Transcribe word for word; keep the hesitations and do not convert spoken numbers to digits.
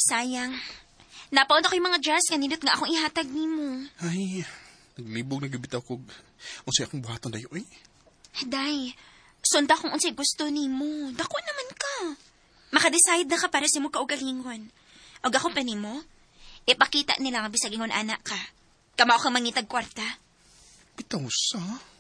sayang. Napaon ako yung mga dress nga nindot nga akong ihatag nimo. Ay, naglibog na gabit ako. Unsay akong buhaton dayo, eh. Day, sunda kung unsay gusto nimo. Dako naman ka. Makadecide na ka para sa mo kaugalingon. Og ako pa nimo, ipakita nila nga bisag ingon anak ka. Kamao kang mangitag kwarta. Bitaw sa?